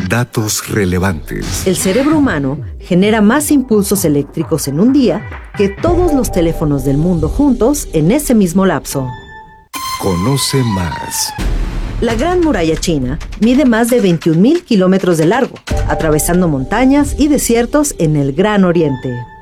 Datos relevantes. El cerebro humano genera más impulsos eléctricos en un día que todos los teléfonos del mundo juntos en ese mismo lapso. Conoce más. La Gran Muralla China mide más de 21,000 kilómetros de largo, atravesando montañas y desiertos en el Gran Oriente.